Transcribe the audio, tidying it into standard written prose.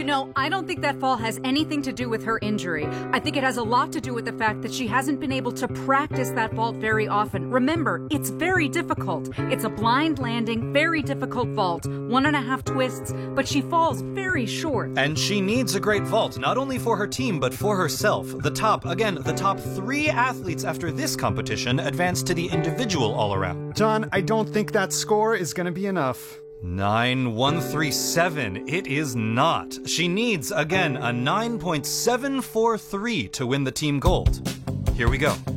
I don't think that fall has anything to do with her injury. I think it has a lot to do with the fact that she hasn't been able to practice that vault very often. Remember, it's very difficult. It's a blind landing, very difficult vault, 1.5 twists, but she falls very short. And she needs a great vault, not only for her team, but for herself. The top 3 athletes after this competition advance to the individual all-around. John, I don't think that score is going to be enough. 9,137. It is not. She needs, again, a 9.743 to win the team gold. Here we go.